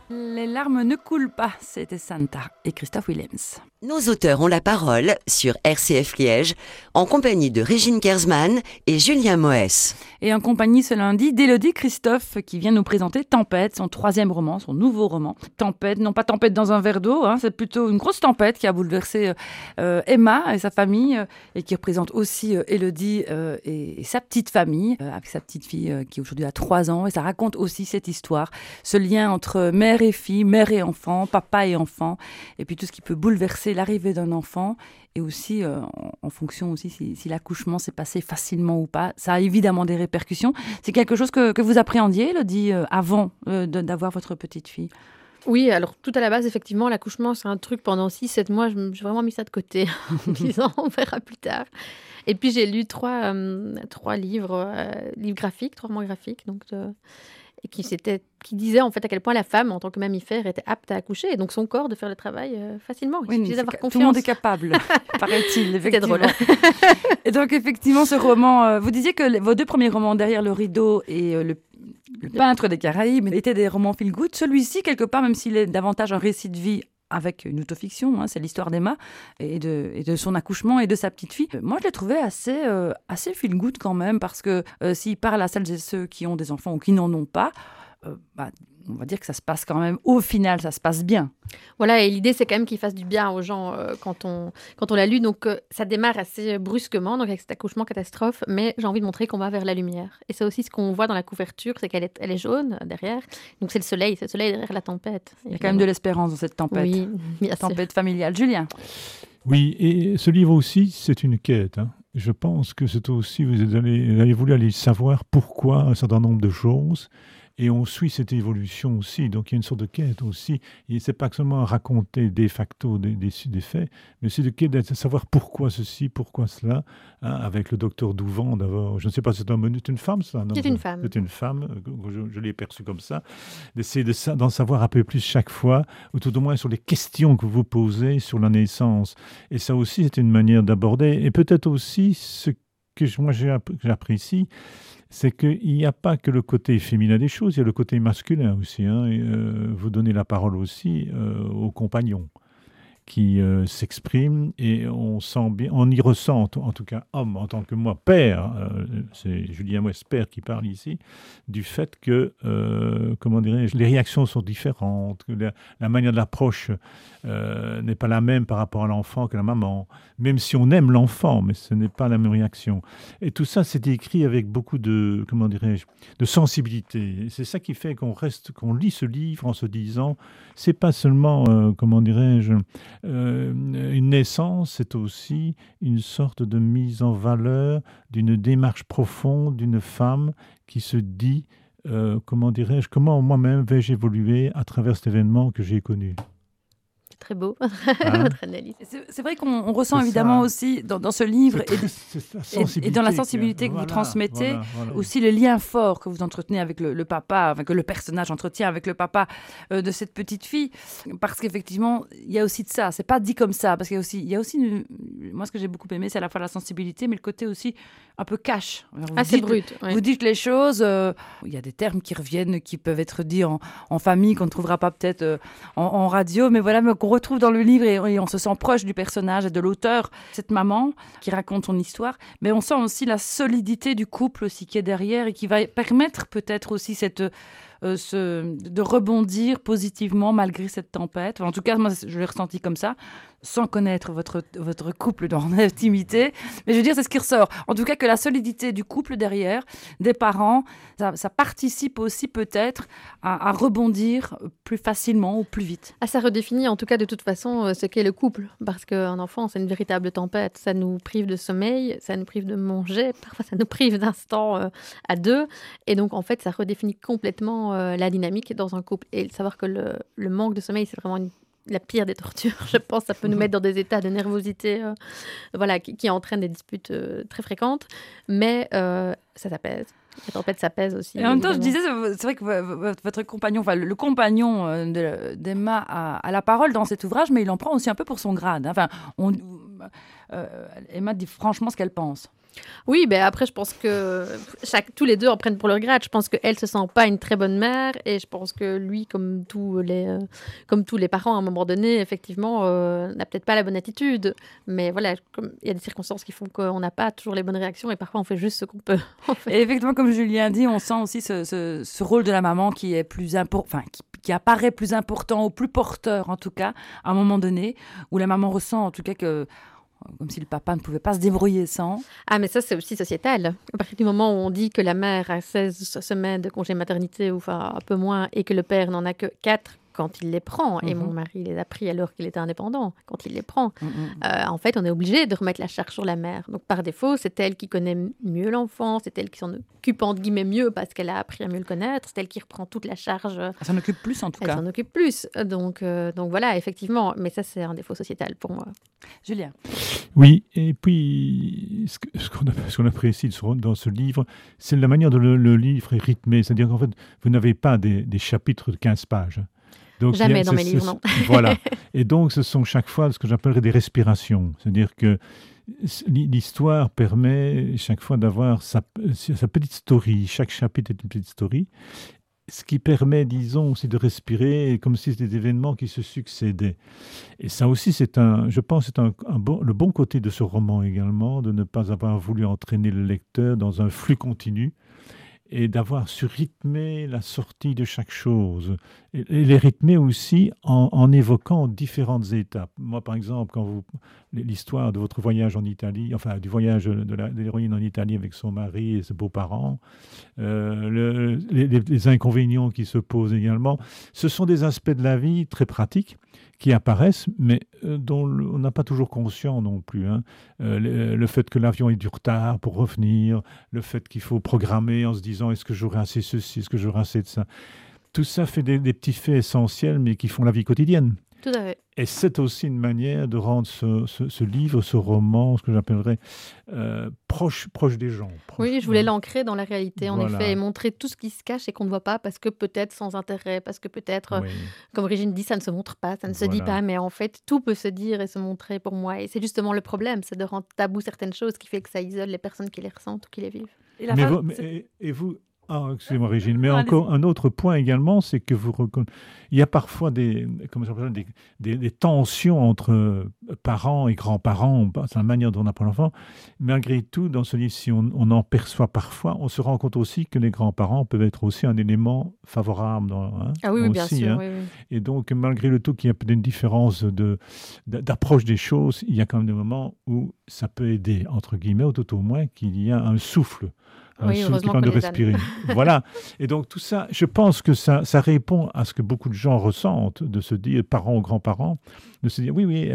Les larmes ne coulent pas, c'était Santa et Christophe Willems. Nos auteurs ont la parole sur RCF Liège, en compagnie de Régine Kersman et Julien Moès. Et en compagnie ce lundi d'Élodie Christophe, qui vient nous présenter Tempête, son 3e roman, son nouveau roman. Tempête, non pas tempête dans un verre d'eau, c'est plutôt une grosse tempête qui a bouleversé Emma et sa famille, et qui représente aussi Élodie et sa petite famille, avec sa petite fille qui aujourd'hui a 3 ans. Et ça raconte aussi cette histoire, ce lien entre mère et fille, mère et enfant, papa et enfant, et puis tout ce qui peut bouleverser l'arrivée d'un enfant, et aussi en fonction aussi si l'accouchement s'est passé facilement ou pas. Ça a évidemment des répercussions. C'est quelque chose que vous appréhendiez, Élodie, avant d'avoir votre petite fille? Oui, alors tout à la base, effectivement, l'accouchement, c'est un truc pendant 6-7 mois, j'ai vraiment mis ça de côté en me disant on verra plus tard. Et puis j'ai lu 3 livres graphiques, 3 romans graphiques, donc et qui disaient en fait à quel point la femme, en tant que mammifère, était apte à accoucher, et donc son corps de faire le travail facilement. Il suffisait d'avoir confiance. Tout le monde est capable, paraît-il, effectivement. C'était drôle. Et donc effectivement, ce roman, vous disiez que vos 2 premiers romans, Derrière le rideau et le Peintre des Caraïbes, étaient des romans feel-good. Celui-ci, quelque part, même s'il est davantage un récit de vie avec une autofiction, c'est l'histoire d'Emma et de son accouchement et de sa petite fille. Moi, je l'ai trouvé assez feel-good quand même, parce que s'il parle à celles et ceux qui ont des enfants ou qui n'en ont pas, on va dire que ça se passe quand même, au final, ça se passe bien. Voilà, et l'idée, c'est quand même qu'il fasse du bien aux gens quand on l'a lu. Donc, ça démarre assez brusquement, donc avec cet accouchement catastrophe, mais j'ai envie de montrer qu'on va vers la lumière. Et c'est aussi ce qu'on voit dans la couverture, c'est qu'elle est jaune derrière. Donc, c'est le soleil derrière la tempête. Il y a quand même de l'espérance dans cette tempête. Oui, bien sûr. Tempête familiale. Julien? Oui, et ce livre aussi, c'est une quête. Je pense que c'est aussi, vous avez voulu aller savoir pourquoi un certain nombre de choses. Et on suit cette évolution aussi, donc il y a une sorte de quête aussi. Et c'est pas seulement raconter de facto des faits, mais c'est de quête de savoir pourquoi ceci, pourquoi cela, avec le docteur Douvent d'abord. Je ne sais pas, c'est une femme, ça? C'est une femme. C'est une femme, je l'ai perçue comme ça. D'essayer d'en savoir un peu plus chaque fois, ou tout au moins sur les questions que vous posez sur la naissance. Et ça aussi, c'est une manière d'aborder. Et peut-être aussi, ce que moi j'apprécie, c'est qu'il n'y a pas que le côté féminin des choses, il y a le côté masculin aussi. Vous donnez la parole aussi aux compagnons qui s'expriment, et on sent bien, on y ressent, en tout cas homme, en tant que moi, père, c'est Julien Moès, père, qui parle ici, du fait que, comment dirais-je, les réactions sont différentes, que la manière de l'approche n'est pas la même par rapport à l'enfant que la maman, même si on aime l'enfant, mais ce n'est pas la même réaction. Et tout ça, c'est écrit avec beaucoup de, comment dirais-je, de sensibilité. Et c'est ça qui fait qu'on lit ce livre en se disant, c'est pas seulement, comment dirais-je, une naissance, c'est aussi une sorte de mise en valeur d'une démarche profonde d'une femme qui se dit, comment dirais-je, comment moi-même vais-je évoluer à travers cet événement que j'ai connu. Très beau, votre analyse. C'est vrai qu'on ressent évidemment aussi dans ce livre et dans la sensibilité que vous transmettez, aussi le lien fort que vous entretenez avec le papa, que le personnage entretient avec le papa de cette petite fille, parce qu'effectivement, il y a aussi de ça. C'est pas dit comme ça, parce qu'il y a aussi moi, ce que j'ai beaucoup aimé, c'est à la fois la sensibilité, mais le côté aussi un peu cash. C'est brut. Oui. Vous dites les choses, il y a des termes qui reviennent, qui peuvent être dits en famille, qu'on ne trouvera pas peut-être en radio, mais voilà, mais qu'on retrouve dans le livre, et on se sent proche du personnage et de l'auteur, cette maman qui raconte son histoire, mais on sent aussi la solidité du couple aussi qui est derrière, et qui va permettre peut-être aussi de rebondir positivement malgré cette tempête. En tout cas, moi, je l'ai ressenti comme ça, sans connaître votre couple dans l'intimité. Mais je veux dire, c'est ce qui ressort. En tout cas, que la solidité du couple derrière, des parents, ça participe aussi peut-être à rebondir plus facilement ou plus vite. Ça redéfinit en tout cas de toute façon ce qu'est le couple. Parce qu'un enfant, c'est une véritable tempête. Ça nous prive de sommeil, ça nous prive de manger, parfois ça nous prive d'instants à 2. Et donc, en fait, ça redéfinit complètement la dynamique dans un couple. Et savoir que le manque de sommeil, c'est vraiment la pire des tortures, je pense. Ça peut nous mettre dans des états de nervosité qui entraînent des disputes très fréquentes. Mais ça s'apaise. La tempête s'apaise aussi. Et en même temps, je disais, c'est vrai que votre compagnon, enfin le compagnon d'Emma a la parole dans cet ouvrage, mais il en prend aussi un peu pour son grade. Emma dit franchement ce qu'elle pense. Oui, ben après, je pense que tous les deux en prennent pour leur grade. Je pense qu'elle se sent pas une très bonne mère et je pense que lui, comme tous les parents, à un moment donné, effectivement, n'a peut-être pas la bonne attitude. Mais voilà, il y a des circonstances qui font qu'on n'a pas toujours les bonnes réactions et parfois on fait juste ce qu'on peut. En fait. Et effectivement, comme Julien dit, on sent aussi ce rôle de la maman qui est plus important, qui apparaît plus important ou plus porteur en tout cas, à un moment donné, où la maman ressent en tout cas que comme si le papa ne pouvait pas se débrouiller sans. Ah, mais ça, c'est aussi sociétal. À partir du moment où on dit que la mère a 16 semaines de congé maternité, ou enfin un peu moins, et que le père n'en a que 4 quand il les prend, et mon mari les a pris alors qu'il était indépendant, quand il les prend, en fait, on est obligé de remettre la charge sur la mère. Donc, par défaut, c'est elle qui connaît mieux l'enfant, c'est elle qui s'en occupe, entre guillemets, mieux, parce qu'elle a appris à mieux le connaître, c'est elle qui reprend toute la charge. Elle s'en occupe plus, en tout cas. Elle s'en occupe plus. Donc voilà, effectivement, mais ça, c'est un défaut sociétal pour moi. Julien. Oui, et puis, ce qu'on apprécie dans ce livre, c'est la manière dont le livre est rythmé. C'est-à-dire qu'en fait, vous n'avez pas des chapitres de 15 pages. Donc, jamais dans mes livres, non. Voilà. Et donc, ce sont chaque fois ce que j'appellerais des respirations. C'est-à-dire que l'histoire permet chaque fois d'avoir sa petite story. Chaque chapitre est une petite story. Ce qui permet, disons, aussi de respirer comme si c'était des événements qui se succédaient. Et ça aussi, je pense, c'est le bon côté de ce roman également, de ne pas avoir voulu entraîner le lecteur dans un flux continu et d'avoir su rythmer la sortie de chaque chose. Et les rythmer aussi en évoquant différentes étapes. Moi, par exemple, l'histoire de votre voyage en Italie, enfin du voyage de l'héroïne en Italie avec son mari et ses beaux-parents, les inconvénients qui se posent également, ce sont des aspects de la vie très pratiques qui apparaissent, mais dont on n'a pas toujours conscience non plus. Hein. Le fait que l'avion ait du retard pour revenir, le fait qu'il faut programmer en se disant est-ce que j'aurai assez ceci, est-ce que j'aurai assez de ça. Tout ça fait des petits faits essentiels, mais qui font la vie quotidienne. Tout à fait. Et c'est aussi une manière de rendre ce livre, ce roman, ce que j'appellerais proche des gens. Oui, je voulais l'ancrer dans la réalité, en Voilà. effet, et montrer tout ce qui se cache et qu'on ne voit pas, parce que peut-être sans intérêt, parce que peut-être, comme Régine dit, ça ne se montre pas, ça ne se dit pas, mais en fait, tout peut se dire et se montrer pour moi. Et c'est justement le problème, c'est de rendre tabou certaines choses qui fait que ça isole les personnes qui les ressentent ou qui les vivent. Et vous excusez-moi Régine, mais encore un autre point également, c'est que il y a parfois des tensions entre parents et grands-parents, c'est la manière dont on apprend l'enfant. Malgré tout, dans ce livre, si on en perçoit parfois, on se rend compte aussi que les grands-parents peuvent être aussi un élément favorable. Ah oui, aussi, bien sûr. Hein. Oui. Et donc, malgré le tout qu'il y a peut-être une différence d'approche des choses, il y a quand même des moments où ça peut aider, entre guillemets, ou tout au moins qu'il y a un souffle. Oui, qui permet de respirer. Voilà. Et donc, tout ça, je pense que ça répond à ce que beaucoup de gens ressentent, de se dire, parents ou grands-parents, de se dire, oui,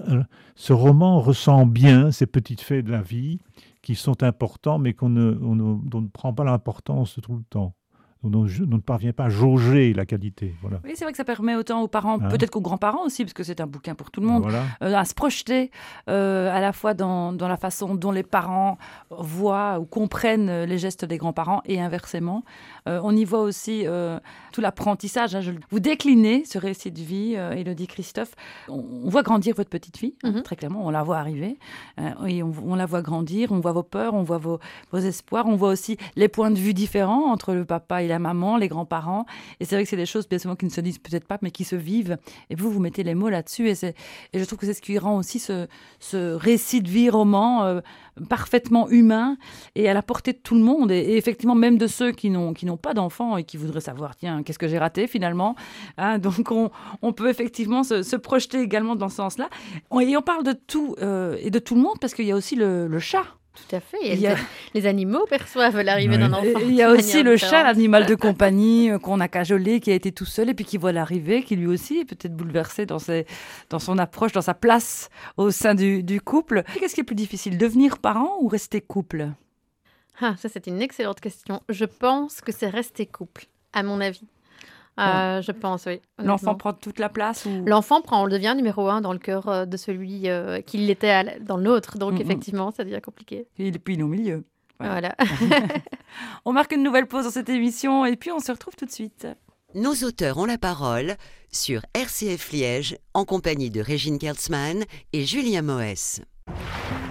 ce roman ressent bien ces petites faits de la vie qui sont importants, mais dont on ne prend pas l'importance tout le temps. On ne parvient pas à jauger la qualité. Voilà. Oui, c'est vrai que ça permet autant aux parents, peut-être qu'aux grands-parents aussi, parce que c'est un bouquin pour tout le monde, à se projeter à la fois dans la façon dont les parents voient ou comprennent les gestes des grands-parents et inversement. On y voit aussi tout l'apprentissage. Hein, vous déclinez ce récit de vie, Élodie Christophe. On voit grandir votre petite fille, très clairement, on la voit arriver, et on la voit grandir, on voit vos peurs, on voit vos espoirs, on voit aussi les points de vue différents entre le papa et la maman, les grands-parents. Et c'est vrai que c'est des choses bien souvent qui ne se disent peut-être pas, mais qui se vivent. Et vous mettez les mots là-dessus. Et je trouve que c'est ce qui rend aussi ce récit de vie roman parfaitement humain et à la portée de tout le monde. Et effectivement, même de ceux qui n'ont pas d'enfants et qui voudraient savoir, tiens, qu'est-ce que j'ai raté finalement, hein, donc on peut effectivement se projeter également dans ce sens-là. Et on parle de tout et de tout le monde parce qu'il y a aussi le chat. Tout à fait. Les animaux perçoivent l'arrivée d'un enfant. Il y a aussi le chat, l'animal de compagnie qu'on a cajolé, qui a été tout seul et puis qui voit l'arrivée, qui lui aussi est peut-être bouleversé dans son approche, dans sa place au sein du couple. Qu'est-ce qui est plus difficile, devenir parent ou rester couple ? Ça c'est une excellente question. Je pense que c'est rester couple, à mon avis. Je pense, oui. L'enfant prend toute la place ou... L'enfant on le devient numéro 1 dans le cœur de celui qui l'était dans l'autre. Donc, effectivement, ça devient compliqué. Et puis, il est au milieu. Voilà. On marque une nouvelle pause dans cette émission et puis on se retrouve tout de suite. Nos auteurs ont la parole sur RCF Liège en compagnie de Régine Kertzmann et Julien Moès.